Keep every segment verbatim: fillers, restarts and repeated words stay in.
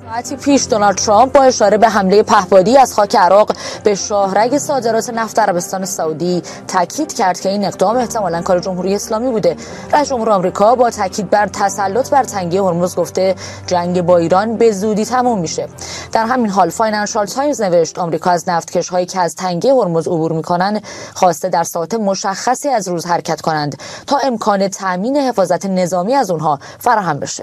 ساعتی پیش دونالد ترامپ با اشاره به حمله پهپادی از خاک عراق به شاهرگ صادرات نفت عربستان سعودی تاکید کرد که این اقدام احتمالاً کار جمهوری اسلامی بوده. رئیس جمهور آمریکا با تاکید بر تسلط بر تنگه هرمز گفته جنگ با ایران به زودی تمام میشه. در همین حال فاینانشال تایمز نوشت آمریکا از نفتکش‌هایی که از تنگه هرمز عبور میکنن خواسته در ساعات مشخصی از روز حرکت کنند تا امکان تامین حفاظت نظامی از اونها فراهم بشه.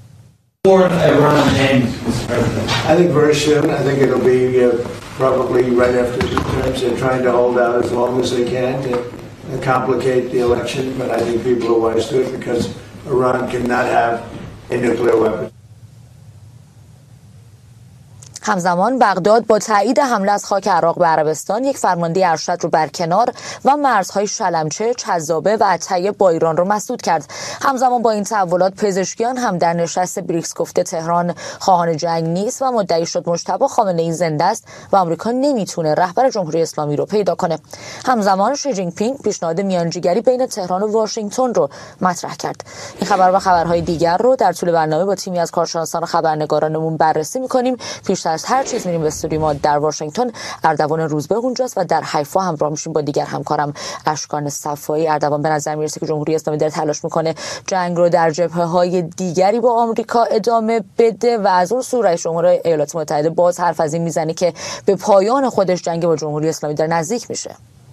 I think very soon. I think it'll be uh, probably right after the midterms. They're trying to hold out as long as they can to uh, complicate the election, but I think people are wise to it because Iran cannot have a nuclear weapon. همزمان بغداد با تایید حمله از خاک عراق به عربستان یک فرمانده ارشد رو برکنار و مرزهای شلمچه، چذابه و الطیب با ایران رو مسدود کرد. همزمان با این تحولات پزشکیان هم در نشست بریکس گفته تهران خواهان جنگ نیست و مدعی شد مجتبی خامنه‌ای زنده است و آمریکا نمیتونه رهبر جمهوری اسلامی رو پیدا کنه. همزمان شی جین پینگ پیشنهاد میانجیگری بین تهران و واشنگتن رو مطرح کرد. این خبر و خبرهای دیگر رو در طول برنامه با تیمی از کارشناسان و خبرنگارانمون بررسی می‌کنیم. پیش از هر چیز میریم به استودیو ما در واشنگتن. اردوان روزبه اونجاست و در حیفا همراه میشیم با دیگر همکارم اشکان صفایی. اردوان به نظر میرسه که جمهوری اسلامی داره تلاش میکنه جنگ رو در جبهه‌های دیگری با آمریکا ادامه بده و از اون سو رئیس جمهور ایالات متحده باز حرف از این میزنه که به پایان خودش جنگ با جمهوری اسلامی داره نزدیک میشه.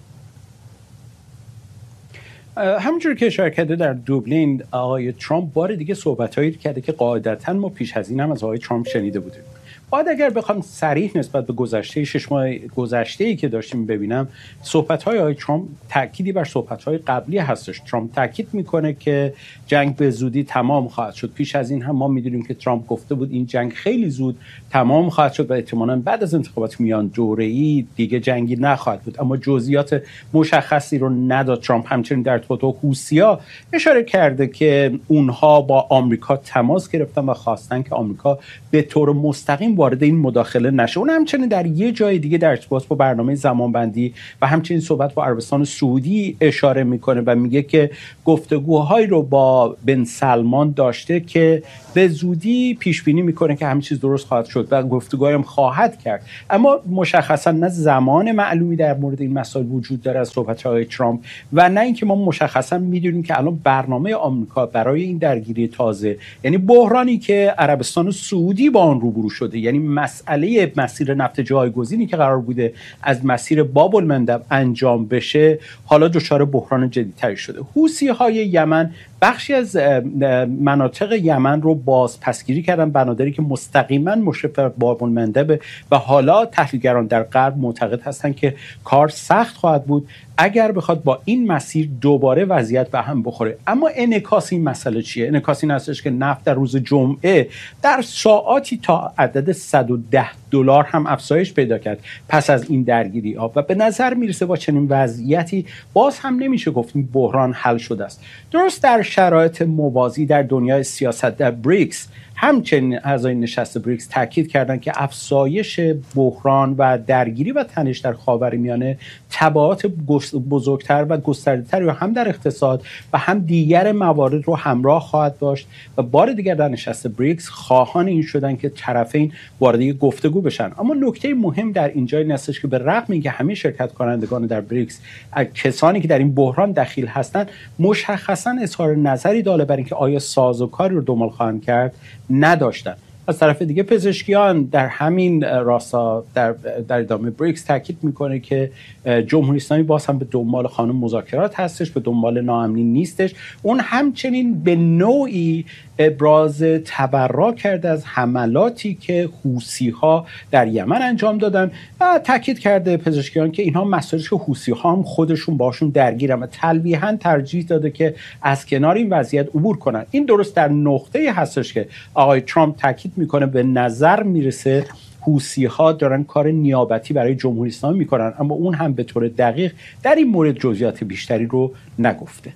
همونجور که اشاره کرده در دوبلین آقای ترامپ بار دیگه صحبتایی کرده که قاعدتاً ما پیش از این هم از آقای ترامپ شنیده بودیم. باید اگر بخوام صریح نسبت به گذشته شش ماه گذشته‌ای که داشتیم ببینم، صحبت‌های آقای ترامپ تأکیدی بر صحبت‌های قبلی هستش. ترامپ تأکید میکنه که جنگ به زودی تمام خواهد شد. پیش از این هم ما میدونیم که ترامپ گفته بود این جنگ خیلی زود تمام خواهد شد و احتمالاً بعد از انتخابات میان دوره‌ای دیگه جنگی نخواهد بود، اما جزئیات مشخصی رو نداد. ترامپ همچنین در ارتباط با حوثی‌ها اشاره کرده که اونها با آمریکا تماس گرفتن و خواستن که آمریکا به طور مستقیم وارد این مداخله نشه. اون همچنین در یه جای دیگه در ارتباط با برنامه زمانبندی و همچنین صحبت با عربستان سعودی اشاره میکنه و میگه که گفتگوهایی رو با بن سلمان داشته که به زودی پیش بینی میکنه که همه چیز درست خواهد شد و گفتگوهایی هم خواهد کرد، اما مشخصا نه زمان معلومی در مورد این مسائل وجود داره از صحبت‌های ترامپ و نه اینکه ما مشخصا میدونیم که الان برنامه آمریکا برای این درگیری تازه، یعنی بحرانی که عربستان سعودی با آن روبرو شده، یعنی مسئله مسیر نفت جایگزینی که قرار بوده از مسیر باب المندب انجام بشه، حالا دچار بحران جدی‌تری شده. حوثی‌های یمن بخشی از مناطق یمن رو باز پسگیری کردن، بنادری که مستقیما مشرف بر باب المندب و حالا تحلیلگران در غرب معتقد هستند که کار سخت خواهد بود اگر بخواد با این مسیر دوباره وضعیت به هم بخوره. اما انعکاس این مسئله چیه؟ انعکاس این هستش که نفت در روز جمعه در ساعاتی تا عدد صد و ده دلار هم افزایش پیدا کرد پس از این درگیری ها و به نظر میرسه با چنین وضعیتی باز هم نمیشه گفت این بحران حل شده است. درست در شرایط موازی در دنیای سیاست در بریکس همچنین اعضای نشست بریکس تاکید کردند که افزایش بحران و درگیری و تنش در خاورمیانه تبعات بزرگتر و گسترده‌تری هم در اقتصاد و هم دیگر موارد رو همراه خواهد داشت و بار دیگر در نشست بریکس خواهان این شدن که طرفین وارد گفتگو بشن. اما نکته مهم در اینجا این هستش که به رغم اینکه همه شرکت کنندگان در بریکس کسانی که در این بحران دخیل هستند مشخصا اظهار نظری داره بر اینکه آیا سازوکاری رو دنبال خواهند کرد نداشتن. از طرف دیگه پزشکیان در همین راستا در در ادامه بریکس تاکید میکنه که جمهوری اسلامی باز هم به دنبال خانم مذاکرات هستش، به دنبال ناامنی نیستش. اون همچنین به نوعی ابراز تبرا کرده از حملاتی که حوثی‌ها در یمن انجام دادن و تاکید کرده پزشکیان که اینها مسائلی که حوثی‌ها هم خودشون باشون درگیرن و تلویحاً ترجیح داده که از کنار این وضعیت عبور کنن. این درست در نقطه‌ای هستش که آقای ترامپ تاکید میکنه به نظر میرسه حوثی‌ها دارن کار نیابتی برای جمهوری اسلامی میکنن، اما اون هم به طور دقیق در این مورد جزئیات بیشتری رو نگفته.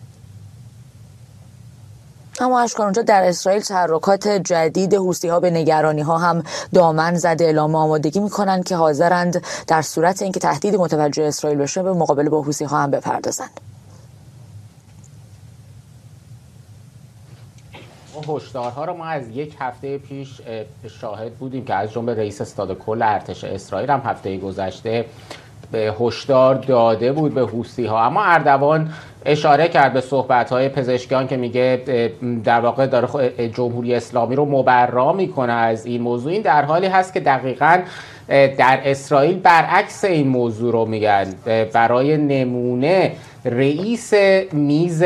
اما اشکان اونجا در اسرائیل تحرکات جدید حوثی‌ها به نگرانی‌ها هم دامن زده، اعلام آمادگی میکنن که حاضرند در صورت اینکه تهدید متوجه اسرائیل بشه به مقابله با حوثی‌ها هم بپردازند. هشدارها رو ما از یک هفته پیش شاهد بودیم که از جمله رئیس استاد کل ارتش اسرائیل هم هفته گذشته به هشدار داده بود به حوثی‌ها. اما اردوان اشاره کرد به صحبت‌های پزشکیان که میگه در واقع داره جمهوری اسلامی رو مبرا میکنه از این موضوع. این در حالی هست که دقیقاً در اسرائیل برعکس این موضوع رو میگن. برای نمونه رئیس میز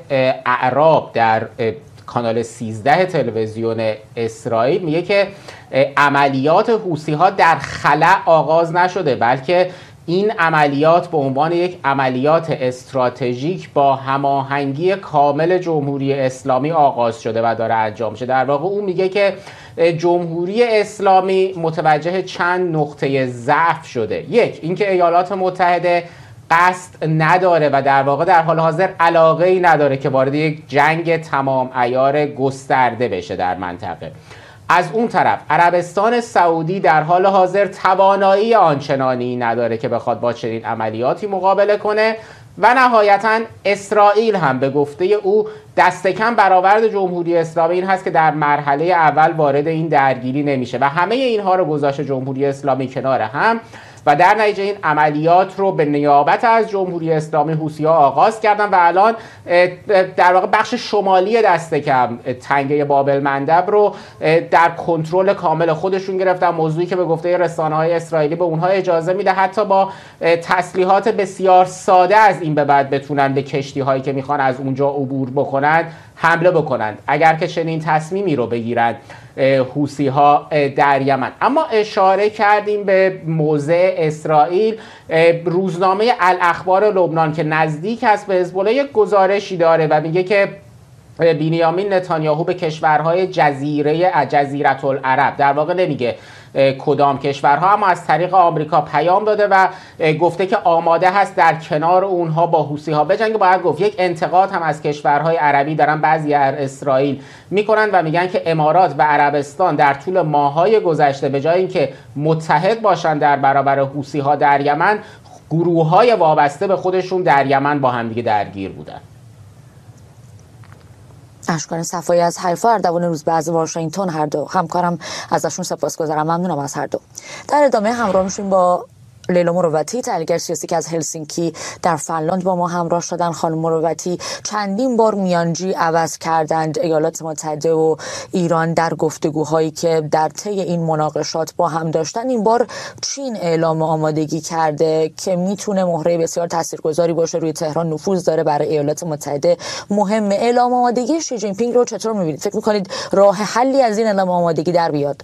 اعراب در کانال سیزده تلویزیون اسرائیل میگه که عملیات حوثی‌ها در خلا آغاز نشده، بلکه این عملیات به عنوان یک عملیات استراتژیک با هماهنگی کامل جمهوری اسلامی آغاز شده و داره انجام میشه. در واقع اون میگه که جمهوری اسلامی متوجه چند نقطه ضعف شده. یک، اینکه ایالات متحده قصد نداره و در واقع در حال حاضر علاقه‌ای نداره که وارد یک جنگ تمام عیار گسترده بشه در منطقه. از اون طرف عربستان سعودی در حال حاضر توانایی آنچنانی نداره که بخواد با چنین عملیاتی مقابله کنه و نهایتاً اسرائیل هم به گفته او دست کم برآورد جمهوری اسلامی این هست که در مرحله اول وارد این درگیری نمیشه و همه اینها رو گذاشته جمهوری اسلامی کنار هم و در نتیجه این عملیات رو به نیابت از جمهوری اسلامی حوثی‌ها آغاز کردن و الان در واقع بخش شمالی دست کم تنگه بابل مندب رو در کنترل کامل خودشون گرفتن. موضوعی که به گفته رسانه‌های اسرائیلی به اونها اجازه میده حتی با تسلیحات بسیار ساده از این به بعد بتونن به کشتی‌هایی که میخوان از اونجا عبور بکنن حمله بکنند اگر که چنین تصمیمی رو بگیرن حوثی‌ها در یمن. اما اشاره کردیم به موضع اسرائیل. روزنامه الاخبار لبنان که نزدیک است به حزب الله یک گزارشی داره و میگه که بنیامین نتانیاهو به کشورهای جزیره جزیره العرب، در واقع نمیگه کدام کشورها، اما از طریق آمریکا پیام داده و گفته که آماده هست در کنار اونها با حوثی‌ها بجنگه. باید گفت یک انتقاد هم از کشورهای عربی دارن بعضی از اسرائیل میکنن و میگن که امارات و عربستان در طول ماه‌های گذشته به جای اینکه متحد باشن در برابر حوثی‌ها در یمن، گروه‌های وابسته به خودشون در یمن با هم دیگه درگیر بودن. اشکان صفایی از حیفا، اردوان روزبه از واشنگتن، هر دو همکارم ازشون سپاسگزارم. ممنونم از هر دو. در ادامه همراه میشیم با لیلا مروتی، تحلیلگر سیاسی که از هلسینکی در فنلاند با ما همراه شدن. خانم مروتی، چندین بار میانجی عوض کردند ایالات متحده و ایران در گفتگوهایی که در طی این مناقشات با هم داشتن. این بار چین اعلام آمادگی کرده که میتونه مهره بسیار تاثیرگذاری باشه، روی تهران نفوذ داره، برای ایالات متحده مهمه. اعلام آمادگی شی جین پینگ رو چطور میبینید؟ فکر میکنید راه حلی از این اعلام آمادگی در بیاد؟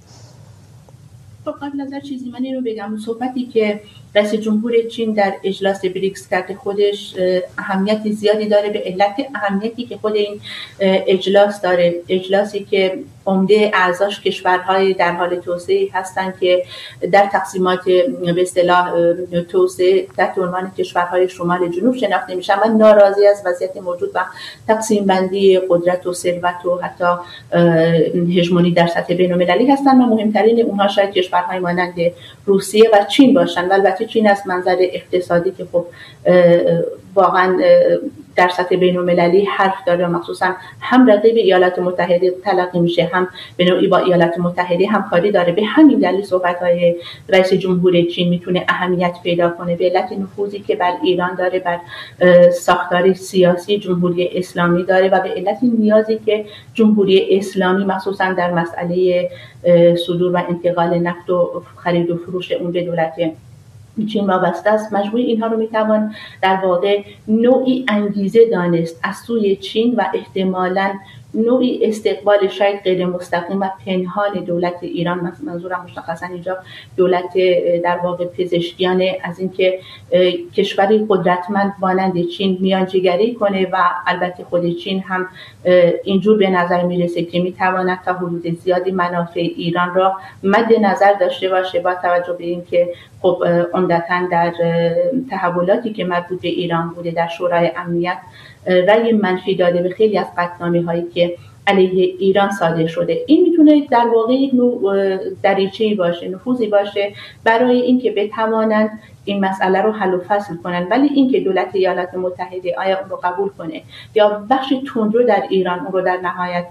خب قبل از هر چیزی من این رو بگم، صحبتی که رئیس جمهور چین در اجلاس بریکس کرده خودش اهمیت زیادی داره، به علت اهمیتی که خود این اجلاس داره. اجلاسی که عمده اعضاش کشورهای در حال توسعه هستند که در تقسیمات به اصطلاح توسعه تحت عنوان کشورهای شمال جنوب شناخته میشن و ناراضی از وضعیت موجود و تقسیم بندی قدرت و ثروت و حتی هژمونی در سطح بین‌المللی هستند و مهمترین اونها شاید کشورهای مانند روسیه و چین باشن. و البته چین از منظر اقتصادی که خب واقعا در سطح بین‌المللی حرف داره و مخصوصا هم رقیب ایالات متحده تلقی میشه، هم به نوعی با ایالات متحده همکاری داره. به همین دلیل صحبت‌های رئیس جمهور چین میتونه اهمیت پیدا کنه به علت نفوذی که بر ایران داره، بر ساختار سیاسی جمهوری اسلامی داره و به علت نیازی که جمهوری اسلامی مخصوصا در مسئله صدور و انتقال نفت و خرید و فروش اون به دولت چین وابسته است. مجموع اینها رو میتوان در واقع نوعی انگیزه دانست از سوی چین و احتمالاً نوعی استقبال شاید غیر مستقیم و پنهان دولت ایران، منظورم مشخصا اینجا دولت در واقع پزشکیان، از اینکه کشوری قدرتمند مانند چین میانجیگری کنه و البته خود چین هم اینجور به نظر میرسه که میتواند تا حدود زیادی منافع ایران را مد نظر داشته باشه، با توجه به اینکه خب عمدتاً در تحولاتی که مربوط به ایران بوده در شورای امنیت رأی منفی داده به خیلی از قطعنامه‌هایی که علیه ایران صادر شده. این میتونه در واقع یک نوع دریچه‌ای باشه، نفوذی باشه برای اینکه بتوانند این مسئله رو حل و فصل کنن. ولی اینکه دولت ایالات متحده آیا اون رو قبول کنه یا بخش تندرو در ایران اون رو در نهایت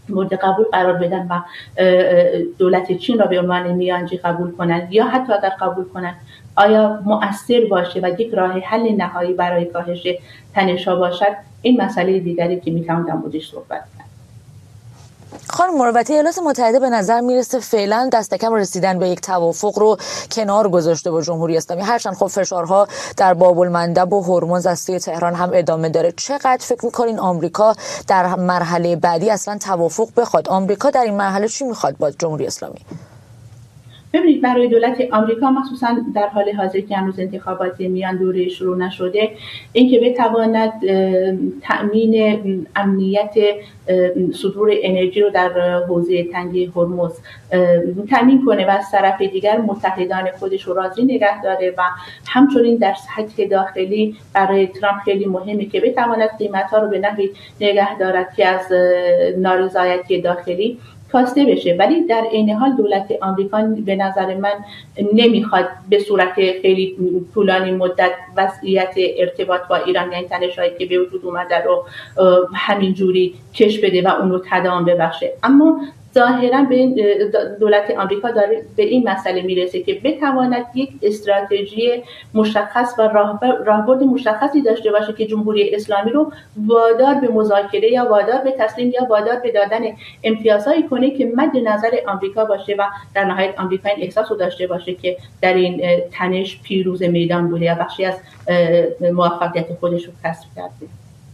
مورد قبول قرار بدن و دولت چین را به عنوان میانجی قبول کنند یا حتی اگر قبول کنند آیا مؤثر باشه و یک راه حل نهایی برای کاهش تنش‌ها باشد، این مسئله دیگری که میتوان در موردش صحبت کرد. خانم مروتی، ایالات متحده به نظر میرسه فعلا دست کم رسیدن به یک توافق رو کنار گذاشته با جمهوری اسلامی، هرچند خب فشارها در باب المندب و هرمز از سوی تهران هم ادامه داره. چقدر فکر میکنین آمریکا در مرحله بعدی اصلا توافق بخواد؟ آمریکا در این مرحله چی میخواد با جمهوری اسلامی؟ ببینید، برای دولت آمریکا مخصوصا در حال حاضر که هنوز انتخابات میان دوره شروع نشده، اینکه بتواند تأمین امنیت صدور انرژی رو در حوزه تنگه هرمز تأمین کنه و از طرف دیگر متحدان خودش رو راضی نگه داره و همچنین در سطح داخلی برای ترامپ خیلی مهمه که بتواند قیمت‌ها رو به نحوی نگه دارد که از نارضایتی داخلی کاسته بشه. ولی در عین حال دولت آمریکا به نظر من نمیخواد به صورت خیلی طولانی مدت وضعیت ارتباط با ایران، یعنی تنش‌هایی که به وجود اومده رو همین جوری کش بده و اون رو تداوم ببخشه. اما ظاهرا به دولت آمریکا داره به این مسئله میرسه که بتواند یک استراتژی مشخص و راهبرد مشخصی داشته باشه که جمهوری اسلامی رو وادار به مذاکره یا وادار به تسلیم یا وادار به دادن امتیازهایی کنه که مد نظر آمریکا باشه و در نهایت آمریکا این احساس رو داشته باشه که در این تنش پیروز میدان بوده یا بخشی از موفقیت خودش رو کسب کرده.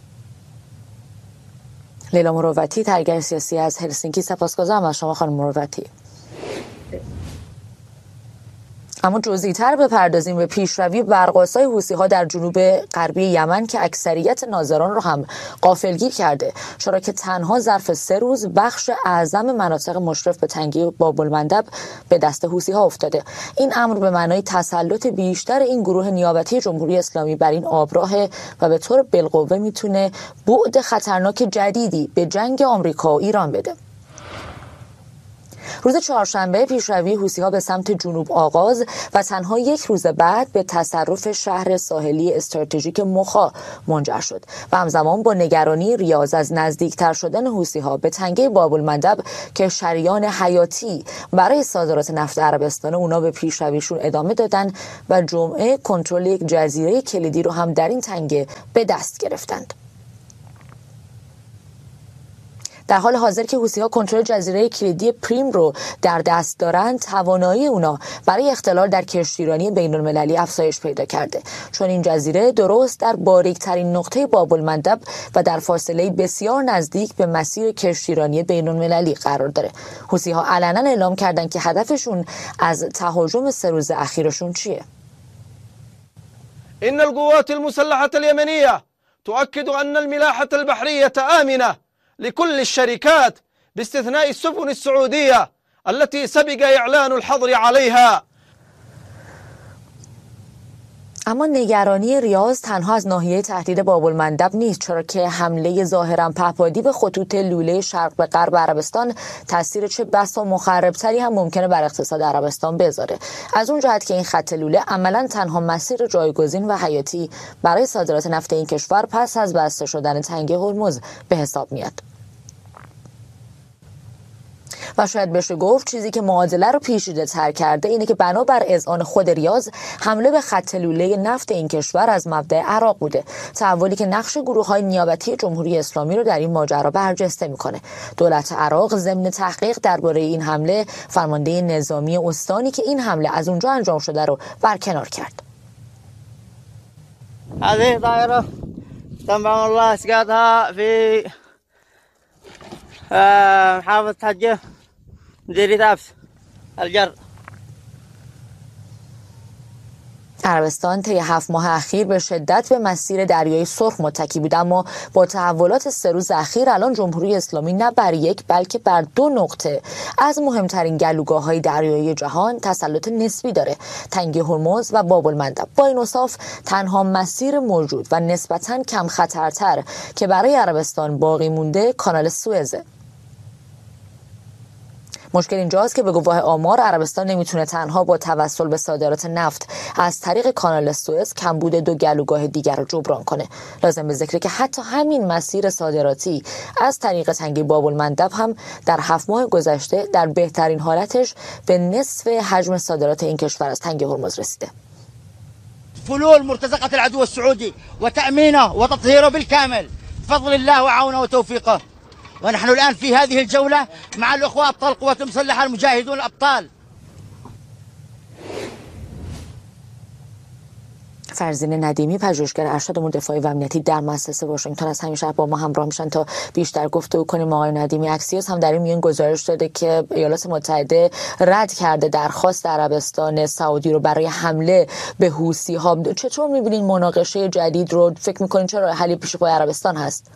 لیلا مروتی، تحلیلگر سیاسی از هلسینکی، سپاسگزارم از شما خانم مروتی. اما جزئی‌تر بپردازیم به پیشروی برق‌آسای حوثی‌ها در جنوب غربی یمن که اکثریت ناظران رو هم غافلگیر کرده، چرا که تنها ظرف سه روز بخش اعظم مناطق مشرف به تنگه باب المندب به دست حوثی‌ها افتاده. این امر به معنای تسلط بیشتر این گروه نیابتی جمهوری اسلامی بر این آبراه و به طور بالقوه میتونه بعد خطرناک جدیدی به جنگ آمریکا و ایران بده. روز چهارشنبه پیشروی حوثی‌ها به سمت جنوب آغاز و تنها یک روز بعد به تصرف شهر ساحلی استراتژیک مخا منجر شد و همزمان با نگرانی ریاض از نزدیکتر شدن حوثی‌ها به تنگه باب المندب که شریان حیاتی برای صادرات نفت عربستان، اونا به پیشرویشون ادامه دادن و جمعه کنترل یک جزیره کلیدی رو هم در این تنگه به دست گرفتند. در حال حاضر که حوثی‌ها کنترل جزیره کلیدی پریم رو در دست دارند، توانایی اونا برای اختلال در کشتیرانی بین‌المللی افزایش پیدا کرده، چون این جزیره درست در باریک‌ترین نقطه باب المندب و در فاصله بسیار نزدیک به مسیر کشتیرانی بین‌المللی قرار داره. حوثی‌ها علنا اعلام کردن که هدفشون از تهاجم سه روز اخیرشون چیه؟ إن القوات المسلحة اليمنية تؤكد أن الملاحة البحرية آمنة لكل الشركات باستثناء السفن السعودية التي سبق إعلان الحظر عليها. اما نگرانی ریاض تنها از ناحیه تهدید باب المندب نیست، چرا که حمله ظاهرا پهپادی به خطوط لوله شرق به غرب عربستان تاثیر چه بسا مخربتری هم ممکنه بر اقتصاد عربستان بذاره، از اون جهت که این خط لوله عملا تنها مسیر جایگزین و حیاتی برای صادرات نفت این کشور پس از بسته شدن تنگه هرمز به حساب میاد. و شاید بشه گفت چیزی که معادله رو پیچیده تر کرده اینه که بنابر اذعان خود ریاض، حمله به خط لوله نفت این کشور از مبدأ عراق بوده، تحولی که نقش گروه‌های نیابتی جمهوری اسلامی رو در این ماجرا برجسته میکنه. دولت عراق ضمن تحقیق درباره این حمله، فرمانده نظامی استانی که این حمله از اونجا انجام شده رو برکنار کرد. هذه طائرة طبعا الله اسقاطها في محافظة حجة مديرية عبس الجر. عربستان طی هفت ماه اخیر به شدت به مسیر دریای سرخ متکی بود، اما با تحولات سه روز اخیر الان جمهوری اسلامی نه بر یک بلکه بر دو نقطه از مهمترین گلوگاه‌های دریایی جهان تسلط نسبی داره: تنگه هرمز و باب المندب. با این اوصاف تنها مسیر موجود و نسبتاً کم خطرتر که برای عربستان باقی مونده کانال سوئزه. مشکل اینجاست که به گواه آمار عربستان نمیتونه تنها با توسل به صادرات نفت از طریق کانال سوئز کمبود دو گلوگاه دیگر رو جبران کنه. لازم به ذکره که حتی همین مسیر صادراتی از طریق تنگه باب المندب هم در هفت ماه گذشته در بهترین حالتش به نصف حجم صادرات این کشور از تنگه هرمز رسیده. فلول مرتزقة العدو السعودي وتأمينه وتطهيره بالكامل بفضل الله وعونه وتوفيقه. ونحن الآن في هذه الجولة مع الأخوة أبطال القوات المسلحة المجاهدون الأبطال. فرزین ندیمی، پژوهشگر ارشد امور دفاعی و امنیتی در مؤسسه واشنگتن از همین شب با ما همراه میشن تا بیشتر گفتگو کنیم. آقای ندیمی، اکسیوس هم در این میان گزارش داده که ایالات متحده رد کرده درخواست عربستان سعودی رو برای حمله به حوثی ها. چطور میبینین مناقشه جدید رو؟ فکر میکنین چه راه حلی پیش پای عربستان هست؟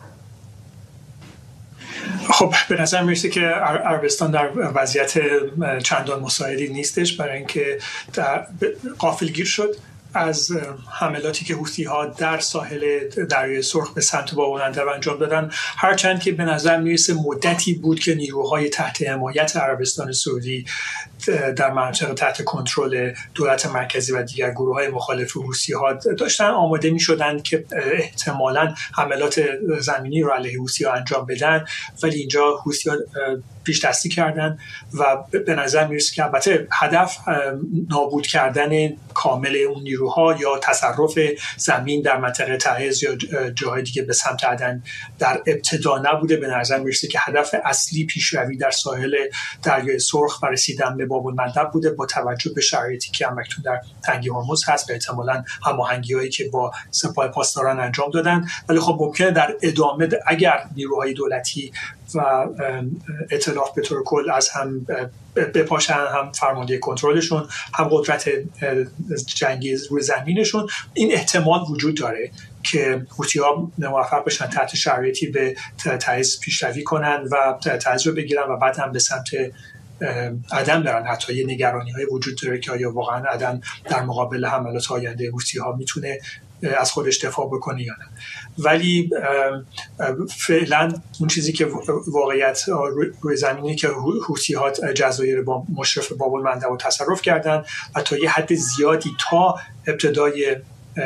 خب به نظر میرسه که عربستان در وضعیت چندان مساعدی نیستش، برای اینکه غافلگیر شد از حملاتی که حوثی‌ها در ساحل دریای سرخ به سمت باب المندب انجام دادن، هرچند که به نظر میرسه مدتی بود که نیروهای تحت حمایت عربستان سعودی در منطقه تحت کنترل دولت مرکزی و دیگر گروه‌های مخالف حوثی‌ها داشتن آماده می‌شدند که احتمالاً حملات زمینی رو علیه حوثی‌ها انجام بدن، ولی اینجا حوثی‌ها پیش دستی کردن و به نظر میرسه که البته هدف نابود کردن کامل اون نیروها یا تصرف زمین در منطقه تعز یا جاهای دیگه به سمت عدن در ابتدا نبوده. به نظر میرسه که هدف اصلی پیشروی در ساحل دریای سرخ و رسیدن به باب المندب بوده، با توجه به شرایطی که هم اکنون در تنگه هرمز هست و احتمالاً هماهنگی‌هایی که با سپاه پاسداران انجام دادن. ولی خب ممکنه در ادامه اگر نیروهای دولتی و ائتلاف به طور کل از هم بپاشن، هم فرمانده کنترلشون هم قدرت جنگی روی زمینشون، این احتمال وجود داره که حوثی‌ها موفق بشن تحت شرایطی به تعز پیشروی کنن و تعز رو بگیرن و بعد هم به سمت عدن برن. حتی یه نگرانی‌های وجود داره که آیا واقعا عدن در مقابل حملات آینده حوثی‌ها میتونه از خودش دفاع بکنه یا نه. ولی فعلا اون چیزی که واقعیت روی زمینی که حوثی‌ها جزایر با مشرف باب المندب رو تصرف کردن و تا یه حد زیادی تا ابتدای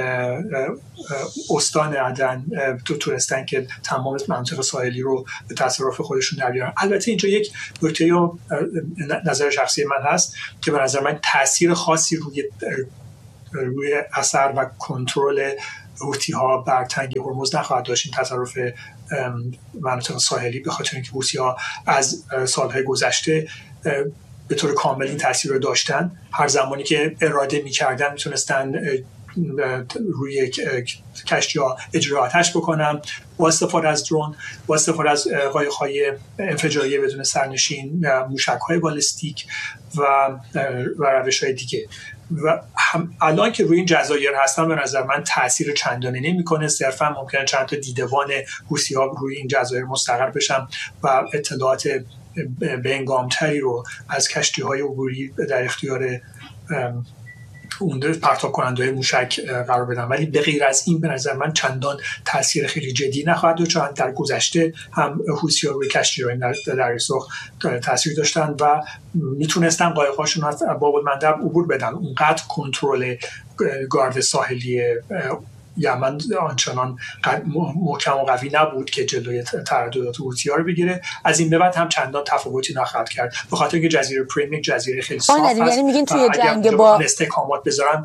استان عدن تو تونستن که تمام منطقه ساحلی رو به تصرف خودشون در بیارن. البته اینجا یک نکته نظر شخصی من هست که به نظر من تأثیر خاصی روی روی اثر و کنترل حوثی‌ها بر تنگه هرمز نخواهد داشت این تصرف مناطق ساحلی، به خاطر اینکه حوثی‌ها از سالهای گذشته به طور کامل این تاثیر رو داشتن. هر زمانی که اراده می‌کردن میتونستن روی کشتی‌ها اجرای آتش بکنن با استفاده از درون، با استفاده از قایق‌های انفجاری بدون سرنشین، موشک‌های بالستیک و و روش‌های دیگه. و الان که روی این جزایر هستن به نظر من تأثیر چندانی نمی‌کنه، صرفا ممکنه چند تا دیدبان حوثی‌ها روی این جزایر مستقر بشن و اطلاعات بهنگام‌تری رو از کشتی‌های عبوری در اختیار اون پرتاب کننده موشک قرار بدن. ولی به غیر از این به نظر من چندان تاثیر خیلی جدی نخواهد داشت، چون در گذشته هم حوثی‌ها روی کشتی‌های در دریای سرخ تاثیر داشتن و میتونستن قایق‌هاشون از باب المندب عبور بدن. اونقدر کنترل گارد ساحلی یمن آنچنان محکم و قوی نبود که جلوی ترددات حوثی‌ها رو بگیره. از این به بعد هم چندان تفاوتی نخواهد کرد، به خاطر اینکه جزیره پریم یک جزیره خیلی صاف هست. یعنی میگین توی جنگ با استحکامات بذارن،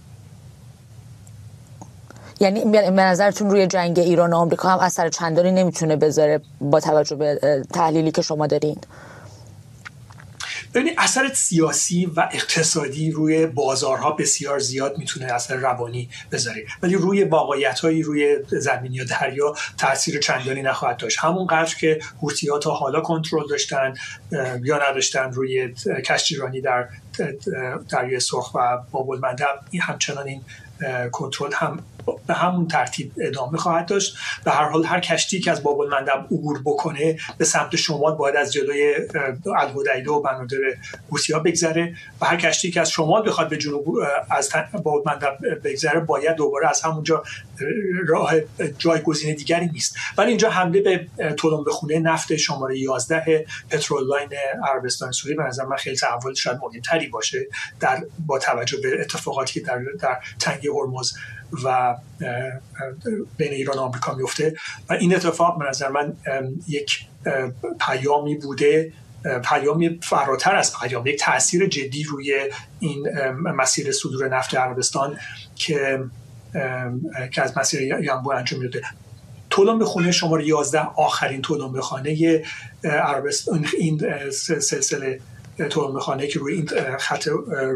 یعنی به نظرتون روی جنگ ایران و آمریکا هم اثر چندانی نمیتونه بذاره با توجه به تحلیلی که شما دارین؟ ببینید اثر سیاسی و اقتصادی روی بازارها بسیار زیاد میتونه اثر روانی بذاره، ولی روی واقعیت‌های روی زمین یا دریا تاثیر چندانی نخواهد داشت. همونقدر که حوثی‌ها تا حالا کنترل داشتن یا نداشتن روی کشتیرانی در دریای سرخ و باب المندب، این همچنان این کنترل هم به همون ترتیب ادامه خواهد داشت. به هر حال هر کشتی که از باب المندب عبور بکنه به سمت شمال باید از جلوی الهدیده و بنادر حوثی‌ها بگذره و هر کشتی که از شمال بخواد به جنوب از باب المندب بگذره باید دوباره از همونجا راه جایگزین دیگری نیست. ولی اینجا حمله به تلمبه خونه نفت شماره یازده پترول لاین عربستان سعودی به نظر من خیلی تحول شاید مهمتری باشه در با توجه به اتفاقاتی که در در تنگه هرمز و بین ایران و آمریکا میفته و این اتفاق به نظر من یک پیامی بوده، پیامی فراتر از پیام، یک تأثیر جدی روی این مسیر صدور نفت عربستان که که از مسیر ینبوع انجام میده. تلمبه خونه شماره یازده آخرین تلمبه خانه عربستان، این سلسله تلمبه خانه که روی این خط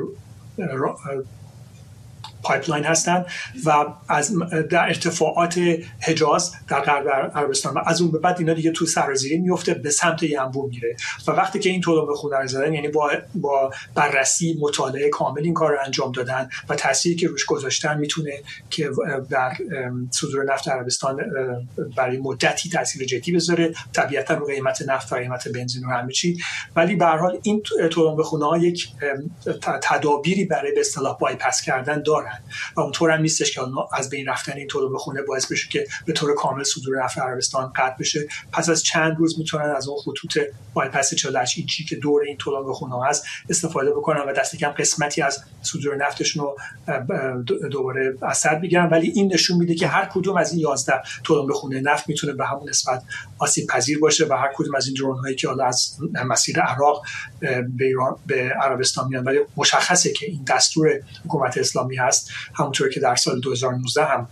پایپلاین هستند و از در ارتفاعات حجاز در غرب عربستان و از اون به بعد اینا دیگه تو سرازیری میفته به سمت ینبوع میره و وقتی که این تلمبه خونه رو زدن یعنی با با بررسی مطالعه کامل این کار رو انجام دادن و تأثیری که روش گذاشتن میتونه که در صدور نفت عربستان برای مدتی تاثیر جدی بذاره، طبیعتا رو قیمت نفت و قیمت بنزین و همه چی. ولی به هر حال این تلمبه خونه ها یک تدابیری برای به اصطلاح بایپاس کردن دارن و اونطور هم نیستش که از بین رفتن این تلمبه خونه باعث بشه که به طور کامل صدور نفت عربستان قطع بشه. پس از چند روز میتونن از اون خطوط بایپاس چهل و هشت اینچی که دور این تلمبه خونه هست استفاده بکنن و دست کم قسمتی از صدور نفتشون رو دوباره از سر بگیرن. ولی این نشون میده که هر کدوم از این یازده تلمبه خونه نفت میتونه به همون نسبت آسیب پذیر باشه و هر کدوم از این درون هایی که حالا از مسیر عراق به ایران به عربستان میان. ولی مشخصه که این دستور حکومت اسلامی هست، همونطور که در سال دو هزار و نوزده هم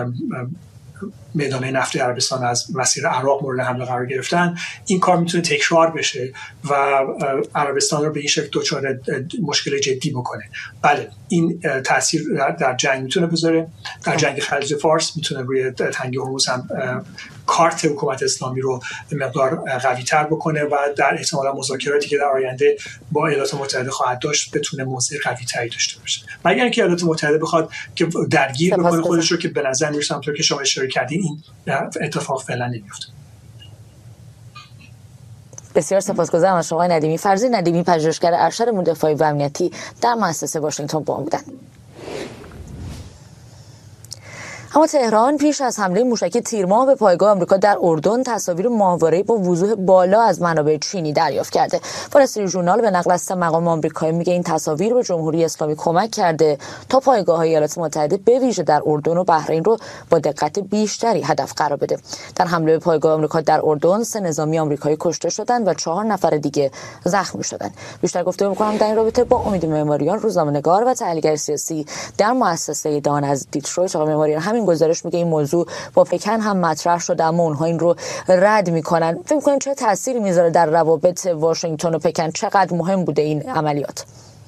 میدان نفت عربستان از مسیر عراق مورد حمله قرار گرفتن. این کار میتونه تکرار بشه و عربستان رو به این شکل دچار مشکل جدی بکنه. بله این تاثیر در جنگ میتونه بذاره، در جنگ خلیج فارس میتونه روی تنگه هرمز هم کارت حکومت اسلامی رو مقدار قوی تر بکنه و در احتمالا مذاکراتی که در آینده با ایالات متحده خواهد داشت بتونه موضع قوی تری داشته باشه. مگر اینکه ایالات متحده بخواد که درگیر بکنه خودش رو که به نظر میرسه همونطور که شما اشاره کردین این اتفاق فعلا نمیفته. بسیار سپاسگزارم از شما ندیمی. فرزین ندیمی، پژوهشگر ارشد امور دفاعی و امنیتی در مؤسسه واشنگتن با ما بودند. اما تهران پیش از حمله موشکی تیرماه به پایگاه آمریکا در اردن تصاویر ماهواره‌ای با وضوح بالا از منابع چینی دریافت کرده. وال استریت ژورنال به نقل از سه مقام آمریکایی میگه این تصاویر به جمهوری اسلامی کمک کرده تا پایگاه‌های ایالات متحده به ویژه در اردن و بحرین رو با دقت بیشتری هدف قرار بده. در حمله به پایگاه آمریکا در اردن سه نظامی آمریکایی کشته شدند و چهار نفر دیگه زخمی شدند. بیشتر گفتگو می‌کنم در این رابطه با امید معماریان، روزنامه‌نگار و تحلیلگر سیاسی در مؤسسه دان از دیترویت. آقای معماریان، همین گزارش میگه این موضوع با پکن هم مطرح شده اما اونها این رو رد میکنن. فکر میکنین چه تأثیری میذاره در روابط واشنگتن و پکن؟ چقدر مهم بوده این عملیات؟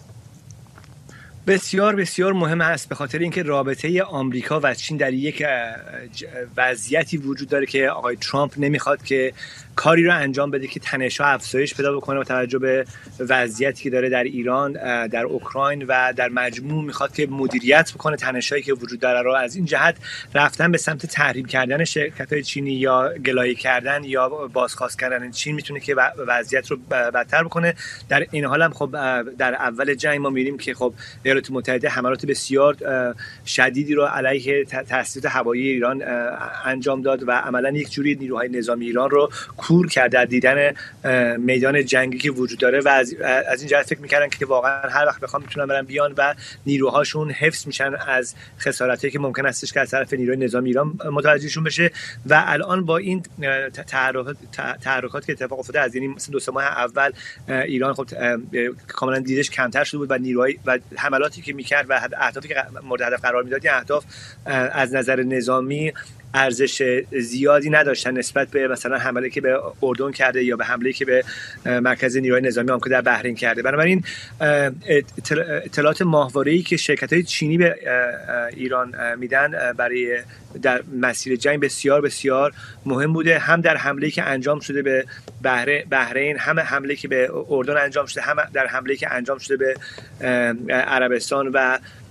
بسیار بسیار مهم است، به خاطر اینکه رابطه آمریکا و چین در یک وضعیتی وجود داره که آقای ترامپ نمیخواد که کاری رو انجام بده که تنش‌ها افزایش پیدا بکنه با توجه به وضعیتی که داره در ایران، در اوکراین و در مجموع میخواد که مدیریت بکنه تنش‌هایی که وجود داره رو. از این جهت رفتن به سمت تحریم کردن شرکت‌های چینی یا گلایه کردن یا بازخواست کردن چین میتونه که وضعیت رو بدتر بکنه. در این حال هم خب در اول جنگ ما می‌بینیم که خب ایالات متحده حملات بسیار شدیدی رو علیه تأسیسات هوایی ایران انجام داد و عملاً یک جوری نیروهای نظامی ایران رو کور کرد در دیدن میدان جنگی که وجود داره و از, از این جهت فکر می‌کردن که واقعا هر وقت بخوام میتونن برن بیان و نیروهاشون حفظ میشن از خسارتی که ممکن استش که از طرف نیروی نظامی ایران متوجهشون بشه. و الان با این تحرکات تحرکات که اتفاق افتاده از این دو سه ماه اول ایران خب کاملا دیدش کمتر شده بود و نیروهای و حملاتی که میکرد و اهدافی که مورد هدف قرار میداد این اهداف از نظر نظامی ارزش زیادی نداشتن نسبت به مثلا حمله که به اردن کرده یا به حمله که به مرکز نیروهای نظامی آمریکا در بحرین کرده. بنابراین اطلاعات ماهواره‌ای که شرکت‌های چینی به ایران میدن برای در مسیر جنگ بسیار بسیار مهم بوده، هم در حمله‌ای که انجام شده به بحرین، هم حمله‌ای که به اردن انجام شده، هم در حمله‌ای که انجام شده به عربستان و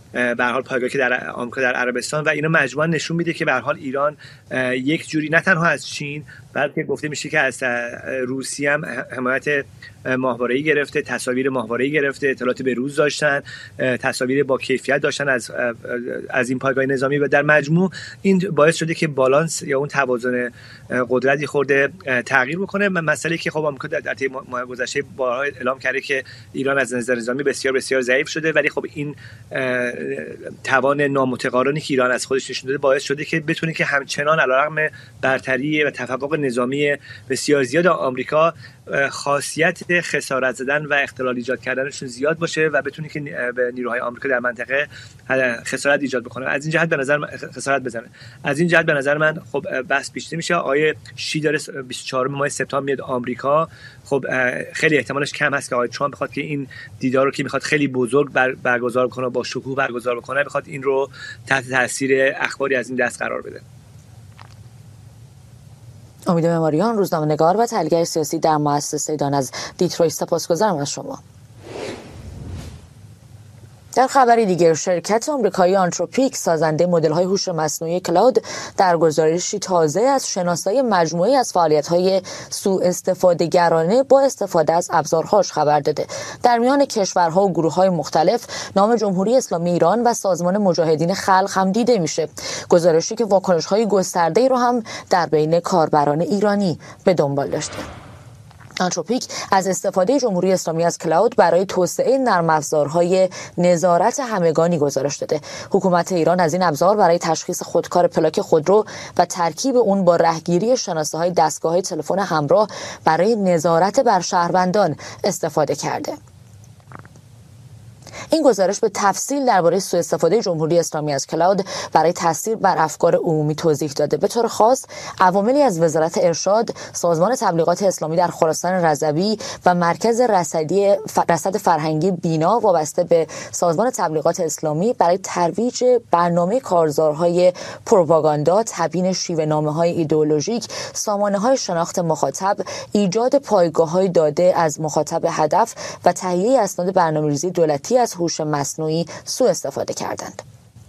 به هر حال پایگاهی که در آمریکا در عربستان و اینا مجموعاً نشون میده که به هر حال ایران یک جوری نه تنها از چین بلکه گفته میشه که از روسیه هم حمایت ماهواره‌ای گرفته، تصاویر ماهواره‌ای گرفته، اطلاعات به روز داشتن، تصاویر با کیفیت داشتن از از این پایگاه نظامی و در مجموع این باعث شده که بالانس یا اون توازن قدرتی خورده تغییر بکنه. مسئله که خب آمریکا در طی ماه گذشته بارها اعلام کرده که ایران از نظر نظامی بسیار بسیار ضعیف شده، ولی خب این توان نامتقارنی که ایران از خودش نشون داده باعث شده که بتونه که همچنان علیرغم برتری و تفوق نظامی بسیار زیاد آمریکا خاصیت خسارت زدن و اختلال ایجاد کردنشون زیاد باشه و بتونه که به نیروهای آمریکا در منطقه خسارت ایجاد بکنه. از این جهت به نظر من خسارت بزنه. از این جهت به نظر من خب بحث پیچیده میشه. آیه شی داره بیست و چهارم ماه سپتامبر میاد آمریکا. خب خیلی احتمالش کم هست که آقای ترامپ بخواد که این دیدار رو که میخواد خیلی بزرگ بر برگزار کنه، با شکوه برگزار بکنه، بخواد این رو تحت تاثیر اخباری از این دست قرار بده. امید معماریان، روزنامه‌نگار و تحلیلگر سیاسی در مؤسسه دان از دیترویت، سپاسگزارم از شما. در خبری دیگر، شرکت آمریکایی آنتروپیک سازنده مدل‌های هوش مصنوعی کلاود در گزارشی تازه از شناسایی مجموعه‌ای از فعالیت‌های سوء استفاده‌گرانه با استفاده از ابزارهاش خبر داده. در میان کشورها و گروه‌های مختلف نام جمهوری اسلامی ایران و سازمان مجاهدین خلق هم دیده میشه. گزارشی که واکنش‌های گسترده‌ای رو هم در بین کاربران ایرانی به دنبال داشته. آنتروپیک از استفاده جمهوری اسلامی از کلاود برای توسعه نرم افزارهای نظارت همگانی گزارش داده. حکومت ایران از این ابزار برای تشخیص خودکار پلاک خودرو و ترکیب اون با رهگیری شناسه‌های دستگاه‌های تلفن همراه برای نظارت بر شهروندان استفاده کرده. این گزارش به تفصیل درباره سوء استفاده جمهوری اسلامی از کلاود برای تاثیر بر افکار عمومی توضیح داده. به طور خاص عواملی از وزارت ارشاد، سازمان تبلیغات اسلامی در خراسان رضوی و مرکز رصدی رصد فرهنگی بینا وابسته به سازمان تبلیغات اسلامی برای ترویج برنامه کارزارهای پروپاگاندا، تبیین شیوه‌نامه‌های ایدئولوژیک، سامانه‌های شناخت مخاطب، ایجاد پایگاه‌های داده از مخاطب هدف و تهیه اسناد برنامه‌ریزی دولتی از هوش مصنوعی سوء استفاده کردند.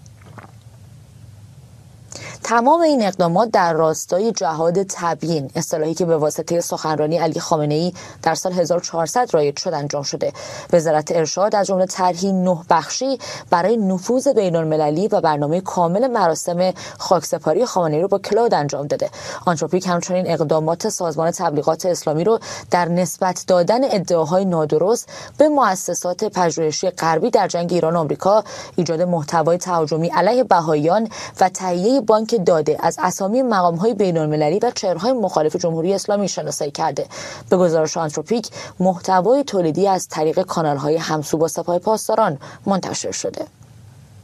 تمام این اقدامات در راستای جهاد تبیین، اصطلاحی که به واسطه سخنرانی علی خامنه‌ای در سال هزار و چهارصد رایج شد انجام شده. وزارت ارشاد از جمله طرحی نه بخشی برای نفوذ بین‌المللی و برنامه کامل مراسم خاکسپاری خامنه‌ای رو با کلاود انجام داده. آنتروپیک همچنین اقدامات سازمان تبلیغات اسلامی رو در نسبت دادن ادعاهای نادرست به مؤسسات پژوهشی غربی در جنگ ایران و آمریکا، ایجاد محتوای تهاجمی علیه بهائیان و تهیه بانک داده از اسامی مقام‌های بین‌المللی و چهره‌های مخالف جمهوری اسلامی شناسایی کرده. به گزارش آنتروپیک، محتوای تولیدی از طریق کانال‌های همسو با سپاه پاسداران منتشر شده.